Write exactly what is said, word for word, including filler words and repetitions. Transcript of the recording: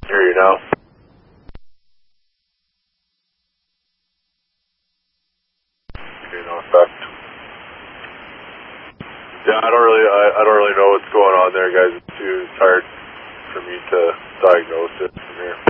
hear you now. Okay, no effect. Yeah, I don't really, I, I don't really know what's going on there, guys. It's too it's hard for me to diagnose it from here.